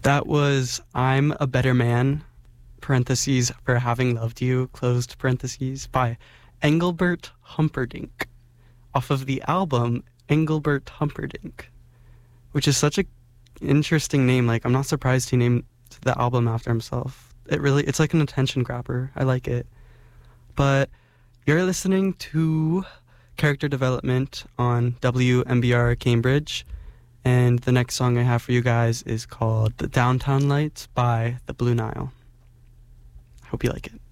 That was I'm a Better Man, parentheses, for having loved you, closed parentheses, by Engelbert Humperdinck, off of the album Engelbert Humperdinck, which is such a interesting name. Like, I'm not surprised he named the album after himself. It's like an attention grabber. I like it. But you're listening to Character Development on WMBR Cambridge, and the next song I have for you guys is called The Downtown Lights by The Blue Nile. Hope you like it.